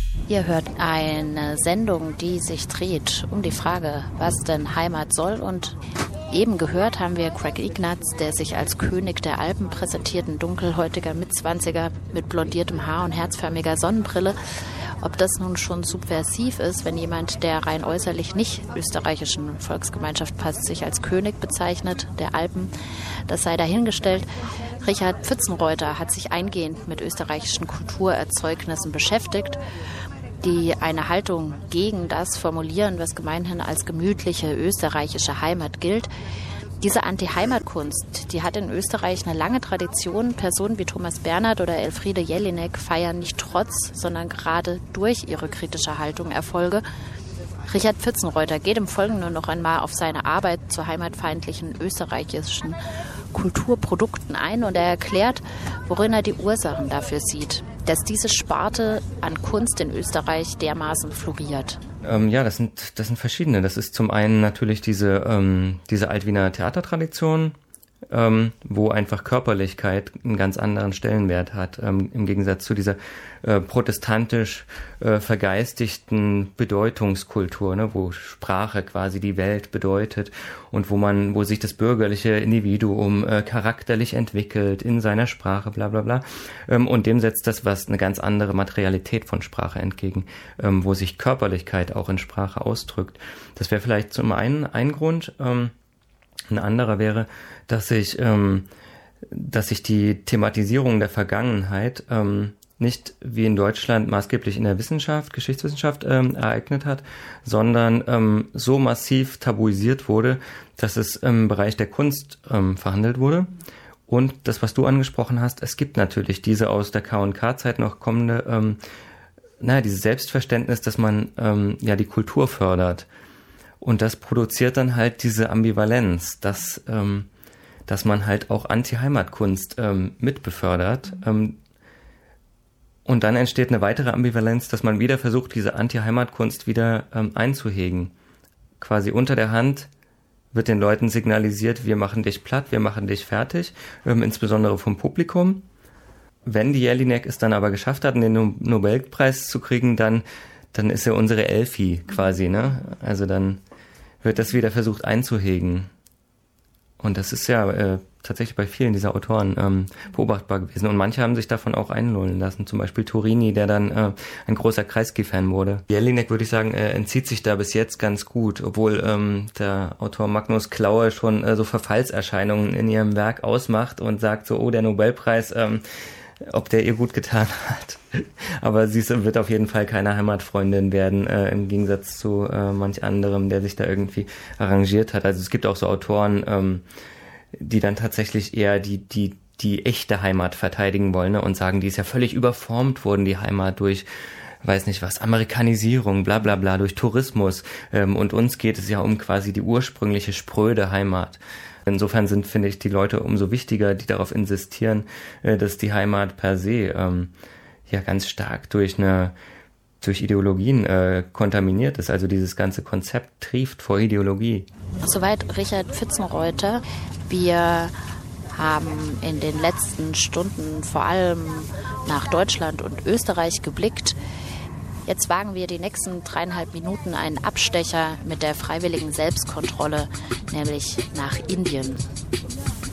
Ihr hört eine Sendung, die sich dreht um die Frage, was denn Heimat soll. Und eben gehört haben wir Craig Ignatz, der sich als König der Alpen präsentiert, ein dunkelhäutiger Mitzwanziger mit blondiertem Haar und herzförmiger Sonnenbrille. Ob das nun schon subversiv ist, wenn jemand, der rein äußerlich nicht österreichischen Volksgemeinschaft passt, sich als König bezeichnet, der Alpen, das sei dahingestellt. Richard Pfützenreuter hat sich eingehend mit österreichischen Kulturerzeugnissen beschäftigt, die eine Haltung gegen das formulieren, was gemeinhin als gemütliche österreichische Heimat gilt. Diese Anti-Heimatkunst, die hat in Österreich eine lange Tradition. Personen wie Thomas Bernhard oder Elfriede Jelinek feiern nicht trotz, sondern gerade durch ihre kritische Haltung Erfolge. Richard Pfützenreuter geht im Folgenden noch einmal auf seine Arbeit zu heimatfeindlichen österreichischen Kulturprodukten ein und er erklärt, worin er die Ursachen dafür sieht, dass diese Sparte an Kunst in Österreich dermaßen floriert. Das sind verschiedene. Das ist zum einen natürlich diese Altwiener Theatertradition, wo einfach Körperlichkeit einen ganz anderen Stellenwert hat, im Gegensatz zu dieser protestantisch vergeistigten Bedeutungskultur, ne, wo Sprache quasi die Welt bedeutet und wo sich das bürgerliche Individuum charakterlich entwickelt in seiner Sprache, bla bla bla. Und dem setzt das eine ganz andere Materialität von Sprache entgegen, wo sich Körperlichkeit auch in Sprache ausdrückt. Das wäre vielleicht zum einen ein Grund. Ein anderer wäre, dass sich die Thematisierung der Vergangenheit nicht wie in Deutschland maßgeblich in der Wissenschaft, Geschichtswissenschaft ereignet hat, sondern so massiv tabuisiert wurde, dass es im Bereich der Kunst verhandelt wurde. Und das, was du angesprochen hast, es gibt natürlich diese aus der K&K-Zeit noch kommende, dieses Selbstverständnis, dass man die Kultur fördert. Und das produziert dann halt diese Ambivalenz, dass man halt auch Anti-Heimatkunst mitbefördert. Und dann entsteht eine weitere Ambivalenz, dass man wieder versucht, diese Anti-Heimatkunst wieder einzuhegen. Quasi unter der Hand wird den Leuten signalisiert, wir machen dich platt, wir machen dich fertig, insbesondere vom Publikum. Wenn die Jelinek es dann aber geschafft hat, den Nobelpreis zu kriegen, dann ist er unsere Elfi quasi, ne? Also dann wird das wieder versucht einzuhegen. Und das ist ja tatsächlich bei vielen dieser Autoren beobachtbar gewesen. Und manche haben sich davon auch einlullen lassen. Zum Beispiel Turini, der dann ein großer Kreisky-Fan wurde. Jelinek, würde ich sagen, entzieht sich da bis jetzt ganz gut, obwohl der Autor Magnus Klaue schon so Verfallserscheinungen in ihrem Werk ausmacht und sagt so, oh, der Nobelpreis, ob der ihr gut getan hat. Aber sie wird auf jeden Fall keine Heimatfreundin werden, im Gegensatz zu manch anderem, der sich da irgendwie arrangiert hat. Also es gibt auch so Autoren, die dann tatsächlich eher die echte Heimat verteidigen wollen, ne, und sagen, die ist ja völlig überformt worden, die Heimat, durch weiß nicht was, Amerikanisierung, bla bla bla, durch Tourismus. Und uns geht es ja um quasi die ursprüngliche spröde Heimat. Insofern sind, finde ich, die Leute umso wichtiger, die darauf insistieren, dass die Heimat per se ganz stark durch Ideologien kontaminiert ist. Also dieses ganze Konzept trieft vor Ideologie. Soweit Richard Pfützenreuter. Wir haben in den letzten Stunden vor allem nach Deutschland und Österreich geblickt. Jetzt wagen wir die nächsten 3,5 Minuten einen Abstecher mit der freiwilligen Selbstkontrolle, nämlich nach Indien.